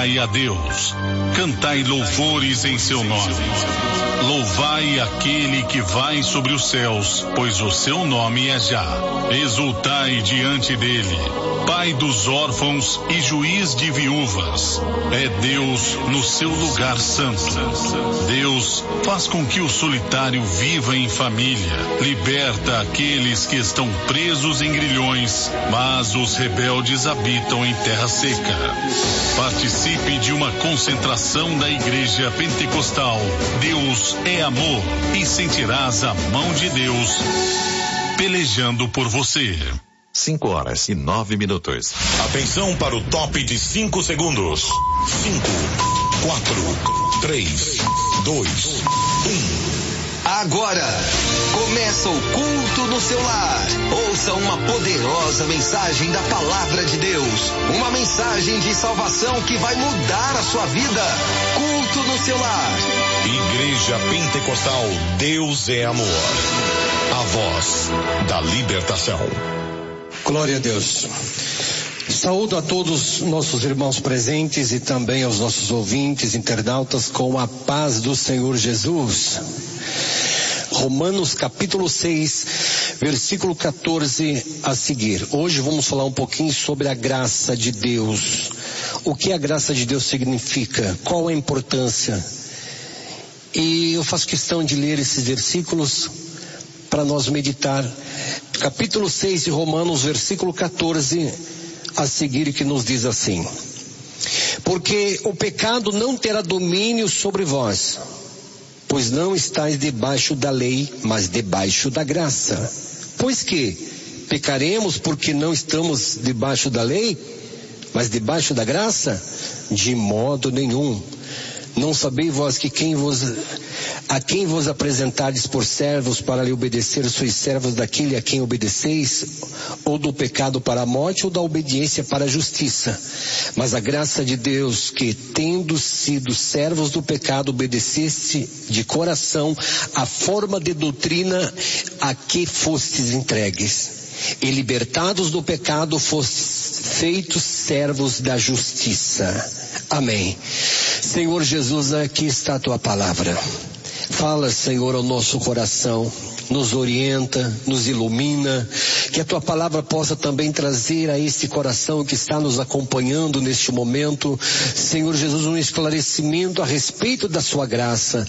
Louvai a Deus, cantai louvores em seu nome. Louvai aquele que vai sobre os céus, pois o seu nome é Já. Exultai diante dele, Pai dos órfãos e juiz de viúvas. É Deus no seu lugar santo. Deus faz com que o solitário viva em família, liberta aqueles que estão presos em grilhões, mas os rebeldes habitam em terra seca. Participe de uma concentração da Igreja Pentecostal Deus é Amor e sentirás a mão de Deus pelejando por você. 5h09. Atenção para o top de 5 segundos. 5, 4, 3, 2, 1. Agora, começa o culto no seu lar. Ouça uma poderosa mensagem da Palavra de Deus. Uma mensagem de salvação que vai mudar a sua vida. Culto no seu lar. Igreja Pentecostal Deus é Amor. A voz da libertação. Glória a Deus. Saúdo a todos nossos irmãos presentes e também aos nossos ouvintes, internautas, com a paz do Senhor Jesus. Romanos capítulo 6, versículo 14 a seguir. Hoje vamos falar um pouquinho sobre a graça de Deus. O que a graça de Deus significa? Qual a importância? E eu faço questão de ler esses versículos para nós meditar. Capítulo 6 de Romanos, versículo 14 a seguir, que nos diz assim: porque o pecado não terá domínio sobre vós, pois não estáis debaixo da lei, mas debaixo da graça. Pois que pecaremos porque não estamos debaixo da lei, mas debaixo da graça? De modo nenhum. Não sabeis vós que a quem vos apresentardes por servos para lhe obedecer, sois servos daquele a quem obedeceis, ou do pecado para a morte, ou da obediência para a justiça. Mas a graça de Deus, que tendo sido servos do pecado, obedeceste de coração a forma de doutrina a que fostes entregues, e libertados do pecado, fostes feitos servos da justiça. Amém. Senhor Jesus, aqui está a tua palavra. Fala, Senhor, ao nosso coração, nos orienta, nos ilumina, que a tua palavra possa também trazer a este coração que está nos acompanhando neste momento, Senhor Jesus, um esclarecimento a respeito da sua graça,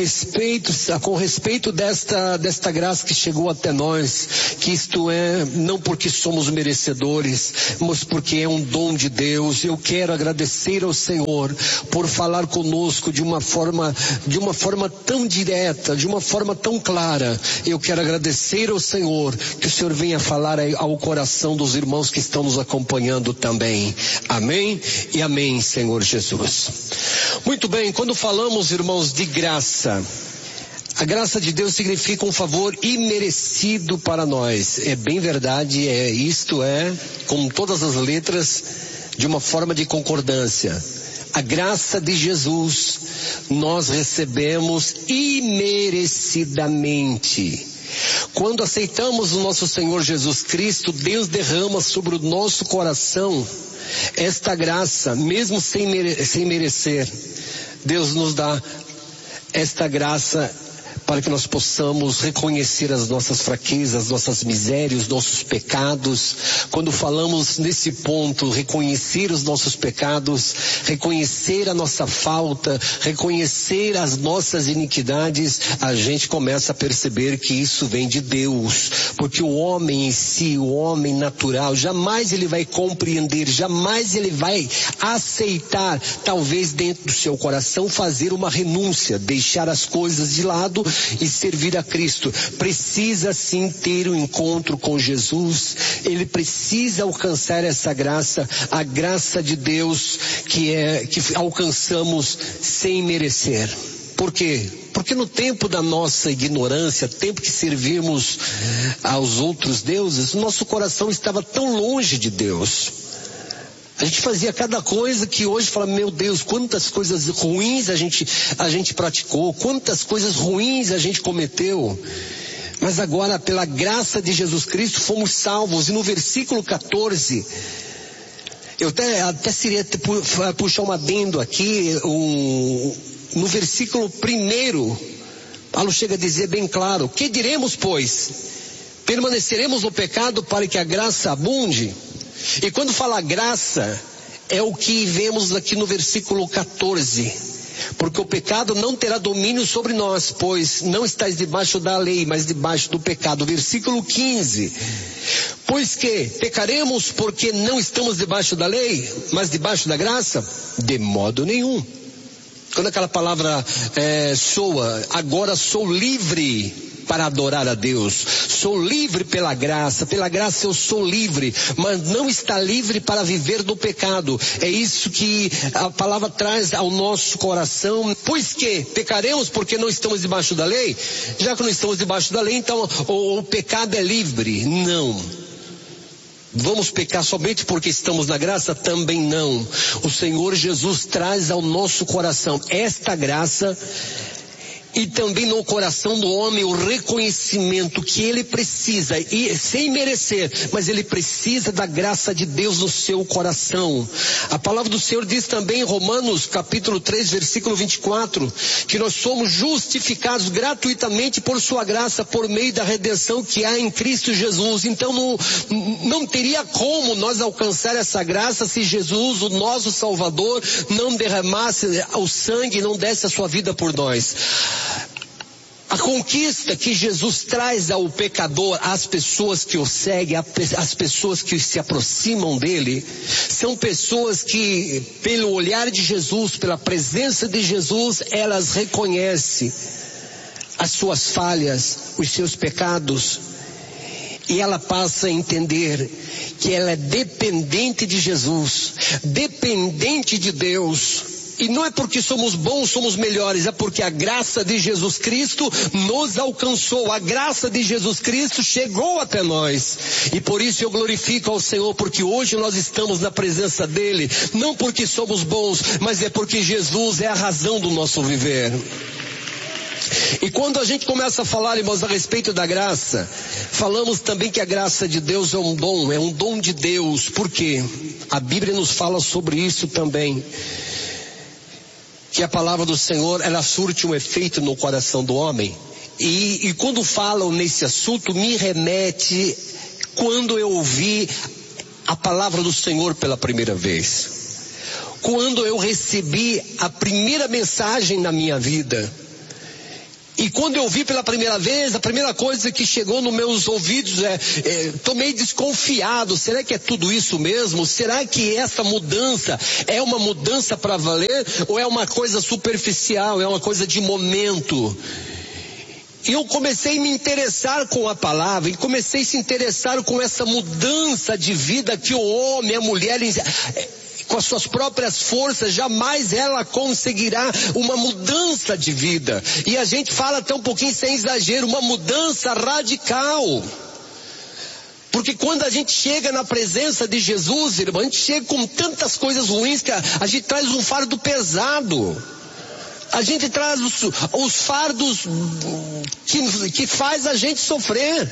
com respeito desta graça que chegou até nós, que isto é, não porque somos merecedores, mas porque é um dom de Deus. Eu quero agradecer ao Senhor por falar conosco de uma forma tão direta, de uma forma tão clara. Eu quero agradecer ao Senhor, que o Senhor venha falar ao coração dos irmãos que estão nos acompanhando também. Amém e amém, Senhor Jesus. Muito bem, quando falamos, irmãos, de graça, a graça de Deus significa um favor imerecido para nós. É bem verdade, isto é, com todas as letras, de uma forma de concordância. A graça de Jesus nós recebemos imerecidamente. Quando aceitamos o nosso Senhor Jesus Cristo, Deus derrama sobre o nosso coração esta graça, mesmo sem merecer. Deus nos dá esta graça para que nós possamos reconhecer as nossas fraquezas, nossas misérias, nossos pecados. Quando falamos nesse ponto, reconhecer os nossos pecados, reconhecer a nossa falta, reconhecer as nossas iniquidades, a gente começa a perceber que isso vem de Deus. Porque o homem em si, o homem natural, jamais ele vai compreender, jamais ele vai aceitar, talvez dentro do seu coração, fazer uma renúncia, deixar as coisas de lado e servir a Cristo. Precisa sim ter um encontro com Jesus. Ele precisa alcançar essa graça, a graça de Deus que alcançamos sem merecer. Por quê? Porque no tempo da nossa ignorância, tempo que servimos aos outros deuses, o nosso coração estava tão longe de Deus. A gente fazia cada coisa que hoje fala, meu Deus, quantas coisas ruins a gente praticou, quantas coisas ruins a gente cometeu. Mas agora, pela graça de Jesus Cristo, fomos salvos. E no versículo 14, Eu até seria puxar um adendo aqui, no versículo 1, Paulo chega a dizer bem claro: que diremos, pois? Permaneceremos no pecado para que a graça abunde? E quando fala graça, é o que vemos aqui no versículo 14. Porque o pecado não terá domínio sobre nós, pois não estáis debaixo da lei, mas debaixo do pecado. Versículo 15. Pois que pecaremos porque não estamos debaixo da lei, mas debaixo da graça? De modo nenhum. Quando aquela palavra soa, agora sou livre para adorar a Deus, sou livre pela graça eu sou livre, mas não está livre para viver do pecado. É isso que a palavra traz ao nosso coração. Pois que pecaremos porque não estamos debaixo da lei? Já que não estamos debaixo da lei, então o pecado é livre? Não. Vamos pecar somente porque estamos na graça? Também não. O Senhor Jesus traz ao nosso coração esta graça, e também no coração do homem o reconhecimento que ele precisa, e sem merecer, mas ele precisa da graça de Deus no seu coração. A palavra do Senhor diz também em Romanos capítulo 3, versículo 24, que nós somos justificados gratuitamente por sua graça, por meio da redenção que há em Cristo Jesus. Então não teria como nós alcançar essa graça se Jesus, o nosso Salvador, não derramasse o sangue, não desse a sua vida por nós. A conquista que Jesus traz ao pecador, às pessoas que o seguem, às pessoas que se aproximam dele, são pessoas que, pelo olhar de Jesus, pela presença de Jesus, elas reconhecem as suas falhas, os seus pecados, e ela passa a entender que ela é dependente de Jesus, dependente de Deus. E não é porque somos bons, somos melhores, é porque a graça de Jesus Cristo nos alcançou, a graça de Jesus Cristo chegou até nós. E por isso eu glorifico ao Senhor, porque hoje nós estamos na presença dEle, não porque somos bons, mas é porque Jesus é a razão do nosso viver. E quando a gente começa a falar, irmãos, a respeito da graça, falamos também que a graça de Deus é um dom de Deus. Por quê? A Bíblia nos fala sobre isso também. Que a palavra do Senhor, ela surte um efeito no coração do homem. E quando falam nesse assunto, me remete quando eu ouvi a palavra do Senhor pela primeira vez. Quando eu recebi a primeira mensagem na minha vida. E quando eu ouvi pela primeira vez, a primeira coisa que chegou nos meus ouvidos tô meio desconfiado. Será que é tudo isso mesmo? Será que essa mudança é uma mudança para valer? Ou é uma coisa superficial, é uma coisa de momento? E eu comecei a me interessar com a palavra, e comecei a se interessar com essa mudança de vida que o homem, a mulher, com as suas próprias forças, jamais ela conseguirá uma mudança de vida. E a gente fala até um pouquinho sem exagero, uma mudança radical. Porque quando a gente chega na presença de Jesus, irmão, a gente chega com tantas coisas ruins que a gente traz um fardo pesado. A gente traz os fardos que faz a gente sofrer.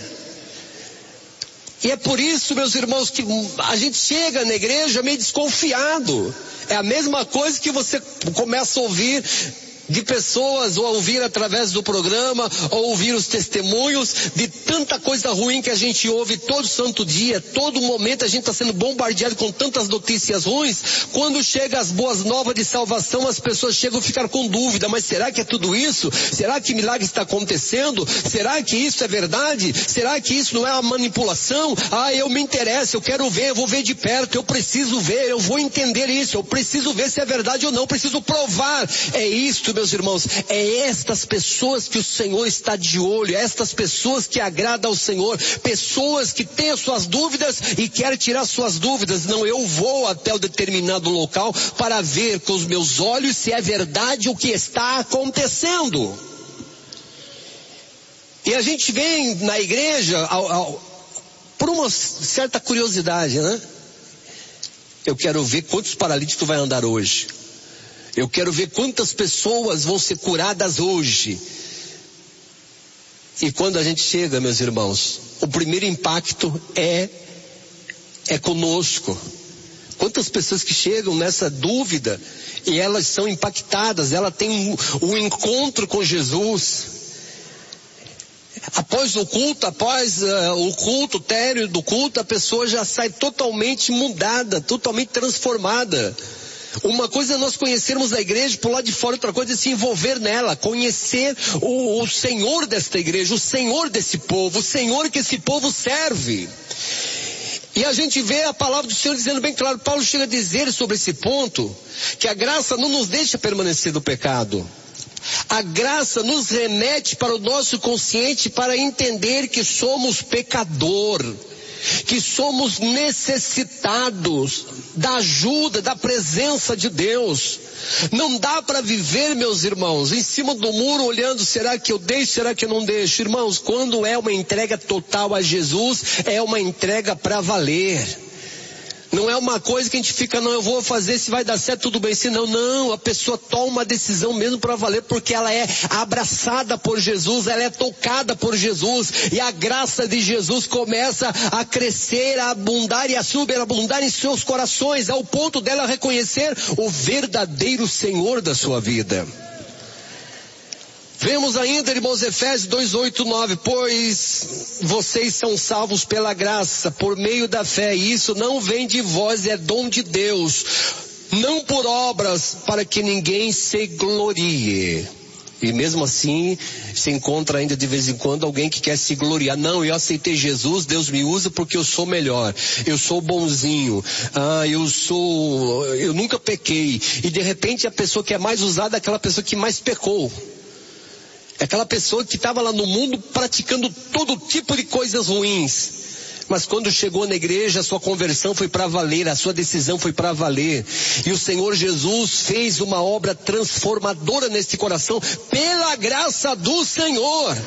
E é por isso, meus irmãos, que a gente chega na igreja meio desconfiado. É a mesma coisa que você começa a ouvir de pessoas, ou a ouvir através do programa, ou ouvir os testemunhos de tanta coisa ruim que a gente ouve todo santo dia, todo momento a gente está sendo bombardeado com tantas notícias ruins. Quando chega as boas novas de salvação, as pessoas chegam a ficar com dúvida: mas será que é tudo isso? Será que milagre está acontecendo? Será que isso é verdade? Será que isso não é uma manipulação? Eu me interesso, eu quero ver, eu vou ver de perto, eu preciso ver, eu vou entender isso, eu preciso ver se é verdade ou não, preciso provar. É isto, meus irmãos, é estas pessoas que o Senhor está de olho, é estas pessoas que agradam ao Senhor, pessoas que têm as suas dúvidas e querem tirar suas dúvidas. Não, eu vou até o determinado local para ver com os meus olhos se é verdade o que está acontecendo. E a gente vem na igreja por uma certa curiosidade, né? Eu quero ver quantos paralíticos vai andar hoje. Eu quero ver quantas pessoas vão ser curadas hoje. E quando a gente chega, meus irmãos, o primeiro impacto é conosco. Quantas pessoas que chegam nessa dúvida e elas são impactadas, ela tem um encontro com Jesus. Após o culto, o término do culto, a pessoa já sai totalmente mudada, totalmente transformada. Uma coisa é nós conhecermos a igreja por lá de fora, outra coisa é se envolver nela, conhecer o Senhor desta igreja, o Senhor desse povo, o Senhor que esse povo serve. E a gente vê a palavra do Senhor dizendo bem claro, Paulo chega a dizer sobre esse ponto, que a graça não nos deixa permanecer no pecado. A graça nos remete para o nosso consciente para entender que somos pecador, que somos necessitados da ajuda, da presença de Deus. Não dá para viver, meus irmãos, em cima do muro olhando, será que eu deixo, será que eu não deixo? Irmãos, quando é uma entrega total a Jesus, é uma entrega para valer. Não é uma coisa que a gente fica, não, eu vou fazer, se vai dar certo, tudo bem. Se não, não, a pessoa toma uma decisão mesmo para valer, porque ela é abraçada por Jesus, ela é tocada por Jesus, e a graça de Jesus começa a crescer, a abundar e a superabundar em seus corações, ao ponto dela reconhecer o verdadeiro Senhor da sua vida. Vemos ainda, irmãos, Efésios 2, 8, 9, pois vocês são salvos pela graça, por meio da fé, e isso não vem de vós, é dom de Deus, não por obras, para que ninguém se glorie. E mesmo assim, se encontra ainda de vez em quando alguém que quer se gloriar. Não, eu aceitei Jesus, Deus me usa porque eu sou melhor, eu sou bonzinho, eu nunca pequei. E de repente a pessoa que é mais usada é aquela pessoa que mais pecou. É aquela pessoa que estava lá no mundo praticando todo tipo de coisas ruins. Mas quando chegou na igreja, a sua conversão foi para valer, a sua decisão foi para valer. E o Senhor Jesus fez uma obra transformadora neste coração, pela graça do Senhor.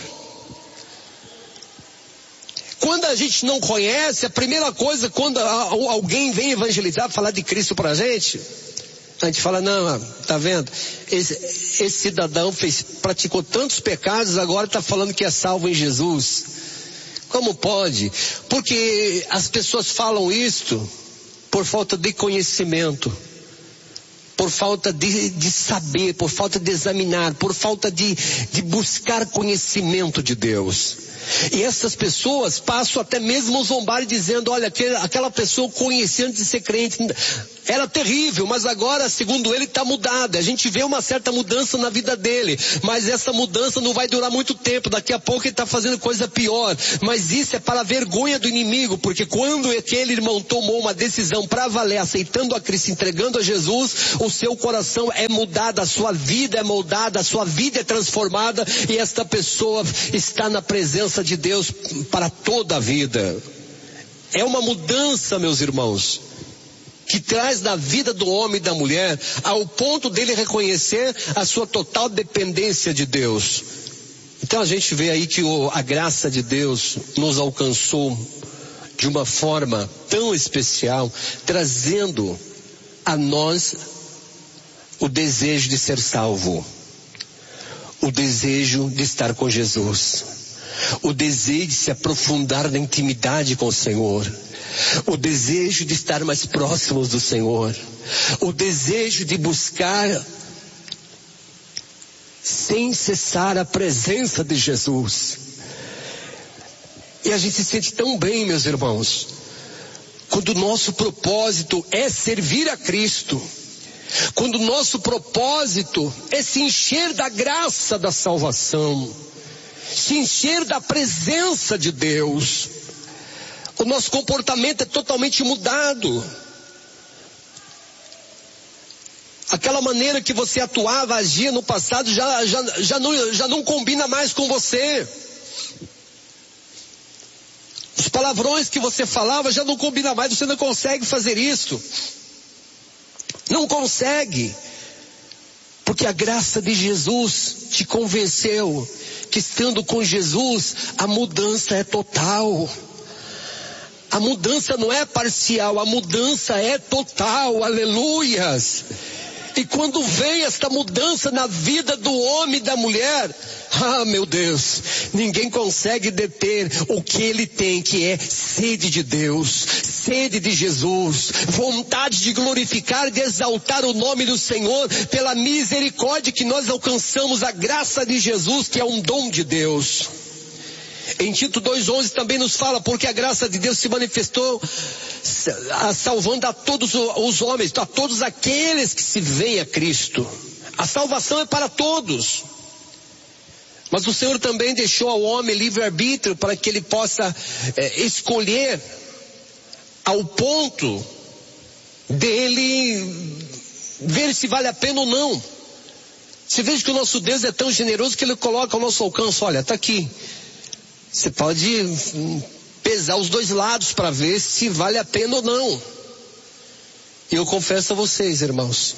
Quando a gente não conhece, a primeira coisa, quando alguém vem evangelizar, falar de Cristo para a gente fala, não, tá vendo? Esse cidadão praticou tantos pecados, agora está falando que é salvo em Jesus. Como pode? Porque as pessoas falam isto por falta de conhecimento, por falta de saber, por falta de examinar, por falta de buscar conhecimento de Deus. E essas pessoas passam até mesmo a zombar dizendo, olha, aquela pessoa conhecia antes de ser crente, era terrível, mas agora, segundo ele, está mudada. A gente vê uma certa mudança na vida dele, mas essa mudança não vai durar muito tempo, daqui a pouco ele está fazendo coisa pior. Mas isso é para a vergonha do inimigo, porque quando aquele irmão tomou uma decisão para valer, aceitando a Cristo, entregando a Jesus, o seu coração é mudado, a sua vida é moldada, a sua vida é transformada, e esta pessoa está na presença de Deus para toda a vida. É uma mudança, meus irmãos, que traz na vida do homem e da mulher, ao ponto dele reconhecer a sua total dependência de Deus. Então a gente vê aí que a graça de Deus nos alcançou de uma forma tão especial, trazendo a nós o desejo de ser salvo, o desejo de estar com Jesus, o desejo de se aprofundar na intimidade com o Senhor, o desejo de estar mais próximos do Senhor, o desejo de buscar sem cessar a presença de Jesus. E a gente se sente tão bem, meus irmãos, quando o nosso propósito é servir a Cristo, quando o nosso propósito é se encher da graça da salvação, se encher da presença de Deus. O nosso comportamento é totalmente mudado. Aquela maneira que você atuava, agia no passado, já não combina mais com você. Os palavrões que você falava já não combina mais, você não consegue fazer isso. Não consegue. Porque a graça de Jesus te convenceu que estando com Jesus, a mudança é total. A mudança não é parcial, a mudança é total, aleluias. E quando vem esta mudança na vida do homem e da mulher, meu Deus, ninguém consegue deter o que ele tem, que é sede de Deus, sede de Jesus, vontade de glorificar e de exaltar o nome do Senhor, pela misericórdia que nós alcançamos a graça de Jesus, que é um dom de Deus. Em Tito 2,11 também nos fala, porque a graça de Deus se manifestou salvando a todos os homens, a todos aqueles que se veem a Cristo. A salvação é para todos. Mas o Senhor também deixou ao homem livre-arbítrio para que ele possa escolher ao ponto dele ver se vale a pena ou não. Você veja que o nosso Deus é tão generoso que Ele coloca ao nosso alcance. Olha, está aqui. Você pode pesar os dois lados para ver se vale a pena ou não. E eu confesso a vocês, irmãos,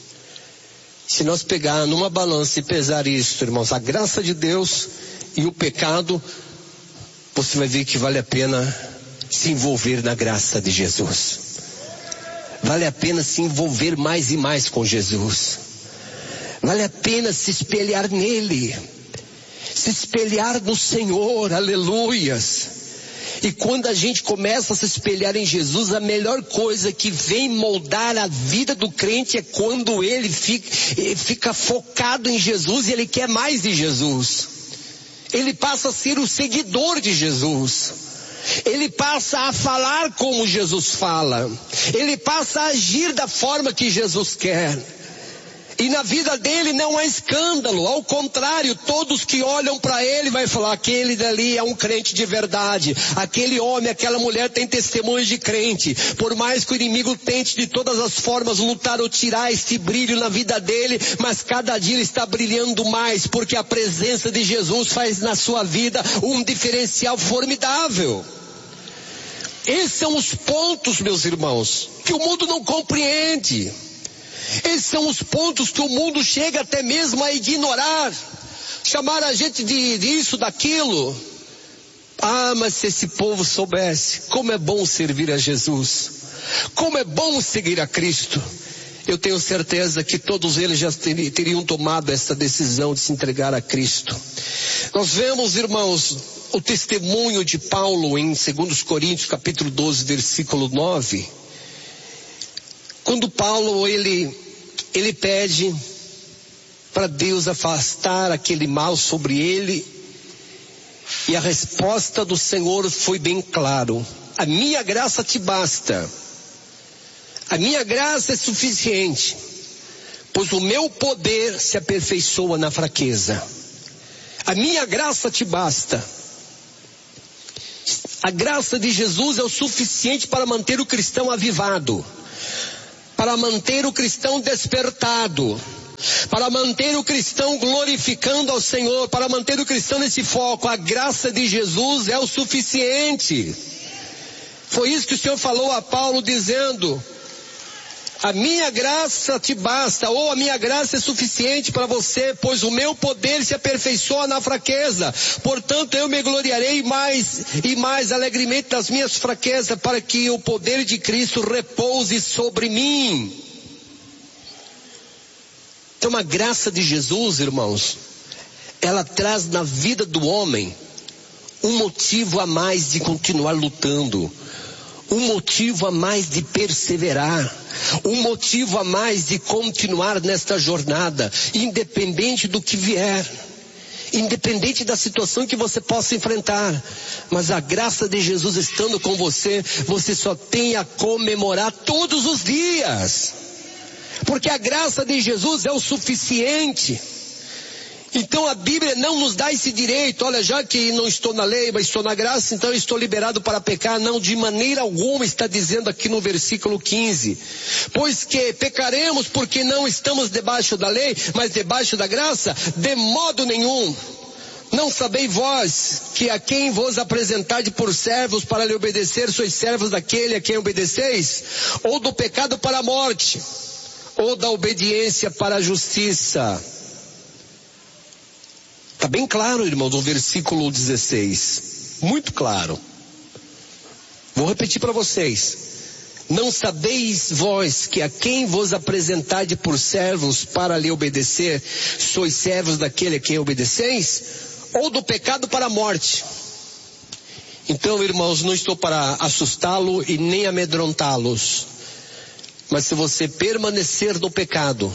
se nós pegar numa balança e pesar isso, irmãos, a graça de Deus e o pecado, você vai ver que vale a pena se envolver na graça de Jesus. Vale a pena se envolver mais e mais com Jesus. Vale a pena se espelhar nele. Se espelhar no Senhor, aleluias. E quando a gente começa a se espelhar em Jesus, a melhor coisa que vem moldar a vida do crente é quando ele fica focado em Jesus e ele quer mais de Jesus. Ele passa a ser o seguidor de Jesus. Ele passa a falar como Jesus fala. Ele passa a agir da forma que Jesus quer. E na vida dele não há escândalo, ao contrário, todos que olham para ele vai falar, aquele dali é um crente de verdade, aquele homem, aquela mulher tem testemunhos de crente. Por mais que o inimigo tente de todas as formas lutar ou tirar esse brilho na vida dele, mas cada dia ele está brilhando mais, porque a presença de Jesus faz na sua vida um diferencial formidável. Esses são os pontos, meus irmãos, que o mundo não compreende. Esses são os pontos que o mundo chega até mesmo a ignorar, chamar a gente de disso, daquilo. Ah, mas se esse povo soubesse como é bom servir a Jesus, como é bom seguir a Cristo, eu tenho certeza que todos eles já teriam tomado essa decisão de se entregar a Cristo. Nós vemos, irmãos, o testemunho de Paulo em 2 Coríntios capítulo 12, versículo 9. Quando Paulo, ele pede para Deus afastar aquele mal sobre ele, e a resposta do Senhor foi bem claro: a minha graça te basta, a minha graça é suficiente, pois o meu poder se aperfeiçoa na fraqueza. A minha graça te basta. A graça de Jesus é o suficiente para manter o cristão avivado, para manter o cristão despertado, para manter o cristão glorificando ao Senhor, para manter o cristão nesse foco. A graça de Jesus é o suficiente. Foi isso que o Senhor falou a Paulo, dizendo: a minha graça te basta, ou a minha graça é suficiente para você, pois o meu poder se aperfeiçoa na fraqueza. Portanto, eu me gloriarei mais e mais alegremente das minhas fraquezas, para que o poder de Cristo repouse sobre mim. Então, a graça de Jesus, irmãos, ela traz na vida do homem um motivo a mais de continuar lutando, um motivo a mais de perseverar, um motivo a mais de continuar nesta jornada, independente do que vier, independente da situação que você possa enfrentar. Mas a graça de Jesus estando com você, você só tem a comemorar todos os dias, porque a graça de Jesus é o suficiente. Então a Bíblia não nos dá esse direito: olha, já que não estou na lei, mas estou na graça, então eu estou liberado para pecar. Não, de maneira alguma está dizendo aqui no versículo 15. Pois que pecaremos porque não estamos debaixo da lei, mas debaixo da graça? De modo nenhum. Não sabeis vós que a quem vos apresentardes por servos para lhe obedecer, sois servos daquele a quem obedeceis? Ou do pecado para a morte, ou da obediência para a justiça? Está bem claro, irmão, no versículo 16. Muito claro. Vou repetir para vocês. Não sabeis vós que a quem vos apresentardes por servos para lhe obedecer, sois servos daquele a quem obedeceis? Ou do pecado para a morte? Então, irmãos, não estou para assustá-lo e nem amedrontá-los. Mas se você permanecer no pecado,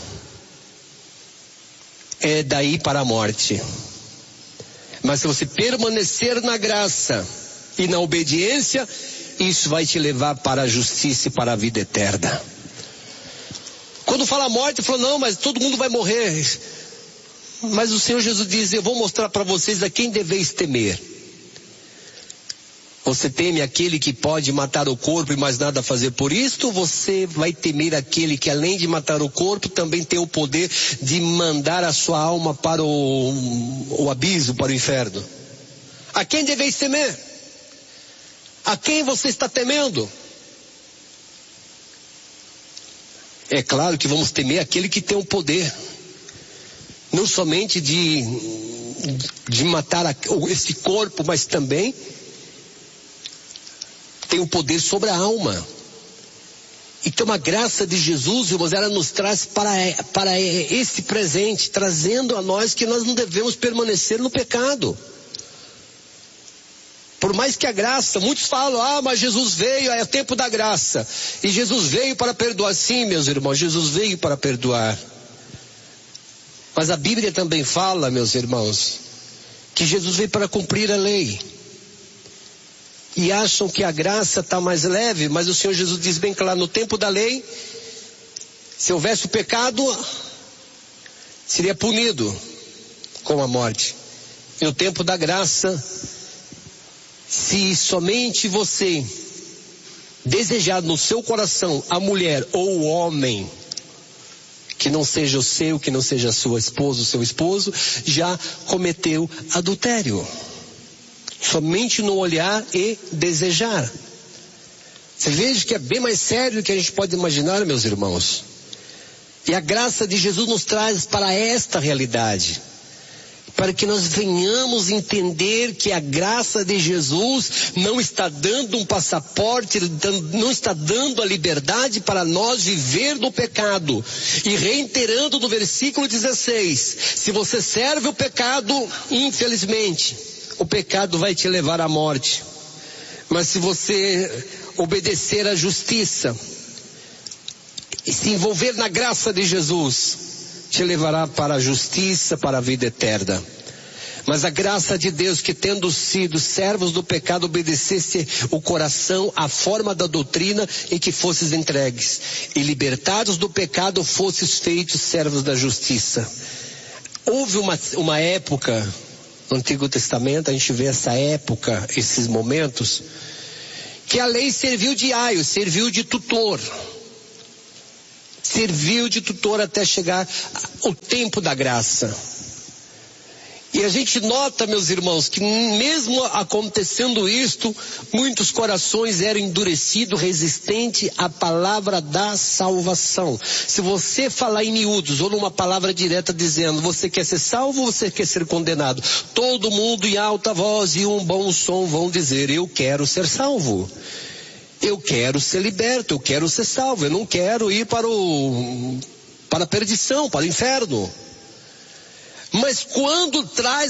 é daí para a morte. Mas se você permanecer na graça e na obediência, isso vai te levar para a justiça e para a vida eterna. Quando fala morte, falou, não, mas todo mundo vai morrer. Mas o Senhor Jesus diz, eu vou mostrar para vocês a quem deveis temer. Você teme aquele que pode matar o corpo e mais nada fazer por isto? Ou você vai temer aquele que além de matar o corpo, também tem o poder de mandar a sua alma para o abismo, para o inferno? A quem deveis temer? A quem você está temendo? É claro que vamos temer aquele que tem o poder. Não somente de matar esse corpo, mas também tem o poder sobre a alma. Então a graça de Jesus, irmãos, ela nos traz para esse presente, trazendo a nós que nós não devemos permanecer no pecado. Por mais que a graça, muitos falam, mas Jesus veio, é o tempo da graça. E Jesus veio para perdoar. Sim, meus irmãos, Jesus veio para perdoar. Mas a Bíblia também fala, meus irmãos, que Jesus veio para cumprir a lei. E acham que a graça está mais leve, mas o Senhor Jesus diz bem claro, no tempo da lei, se houvesse o pecado, seria punido com a morte. E no tempo da graça, se somente você desejar no seu coração a mulher ou o homem, que não seja o seu, que não seja a sua esposa, o seu esposo, já cometeu adultério. Somente no olhar e desejar. Você veja que é bem mais sério do que a gente pode imaginar, meus irmãos. E a graça de Jesus nos traz para esta realidade. Para que nós venhamos entender que a graça de Jesus não está dando um passaporte, não está dando a liberdade para nós viver no pecado. E reiterando no versículo 16, se você serve o pecado, infelizmente, o pecado vai te levar à morte. Mas se você obedecer à justiça e se envolver na graça de Jesus, te levará para a justiça, para a vida eterna. Mas a graça de Deus, que tendo sido servos do pecado, obedecesse o coração à forma da doutrina em que fosses entregues, e libertados do pecado, fosses feitos servos da justiça. Houve uma época no Antigo Testamento, a gente vê essa época, esses momentos, que a lei serviu de aio, serviu de tutor. Serviu de tutor até chegar o tempo da graça. E a gente nota, meus irmãos, que mesmo acontecendo isto, muitos corações eram endurecidos, resistentes à palavra da salvação. Se você falar em miúdos ou numa palavra direta dizendo, você quer ser salvo ou você quer ser condenado? Todo mundo em alta voz e um bom som vão dizer, eu quero ser salvo. Eu quero ser liberto, eu quero ser salvo, eu não quero ir para a perdição, para o inferno. Mas quando traz